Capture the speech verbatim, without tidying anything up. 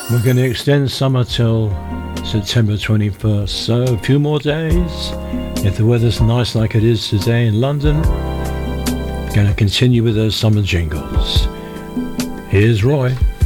We're going to extend summer till September twenty-first, so a few more days. If the weather's nice like it is today in London, we're going to continue with those summer jingles. Here's Roy.